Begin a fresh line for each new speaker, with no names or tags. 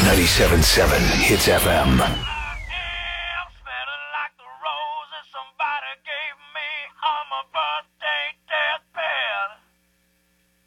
97.7 Hits FM.
Smelling like the roses somebody